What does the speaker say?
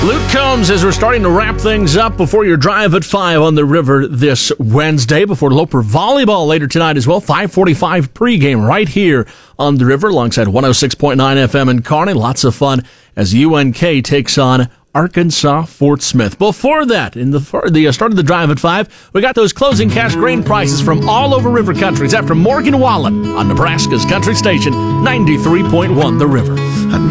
Luke Combs, as we're starting to wrap things up before your drive at 5 on the river this Wednesday, before Loper volleyball later tonight as well. 5:45 pregame right here on the river alongside 106.9 FM in Kearney. Lots of fun as UNK takes on Arkansas Fort Smith. Before that, in the start of the drive at 5, we got those closing cash grain prices from all over river countries after Morgan Wallen on Nebraska's Country Station 93.1 The River.